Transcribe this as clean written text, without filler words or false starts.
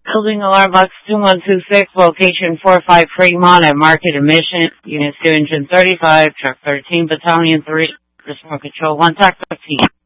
Building alarm box 2126, location 45 Fremont at Market Admission, Unit 2 Engine 35, Truck 13, Battalion 3, Response Control 1, Tac 15.